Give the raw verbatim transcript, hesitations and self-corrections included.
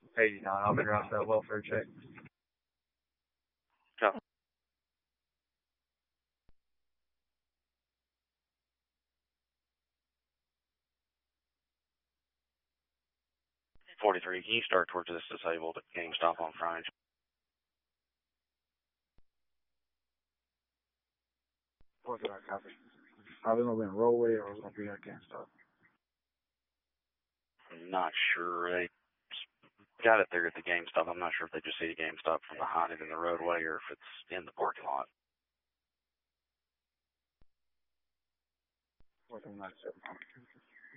eighty-nine. I'll be around that welfare check. Yeah. forty-three, can you start towards this disabled at GameStop on frontage? What's that copy? Are we going to be in Rollway or are we going to be at GameStop? I'm not sure. They got it there at the GameStop. I'm not sure if they just see the GameStop from behind it in the roadway or if it's in the parking lot. What's that ninety-seven?